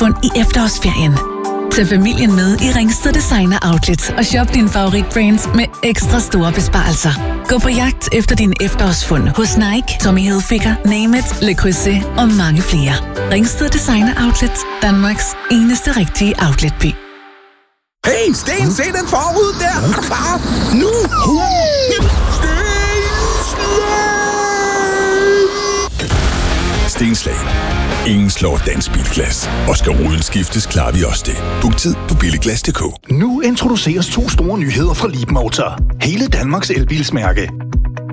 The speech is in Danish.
efterårsfund i efterårsferien. Tag familien med i Ringsted Designer Outlet og shop din favoritbrands med ekstra store besparelser. Gå på jagt efter din efterårsfund hos Nike, Tommy Hilfiger, Name It, Le Creuset og mange flere. Ringsted Designer Outlet, Danmarks eneste rigtige outletby. Hey, Sten, se den forud der! Er du klar? Nu! Stenslag. Ingen slår Dansk Bilglas. Og skal ruden skiftes, klarer vi også det. Book tid på billiglas.dk. Nu introduceres 2 store nyheder fra Leapmotor. Hele Danmarks elbilsmærke.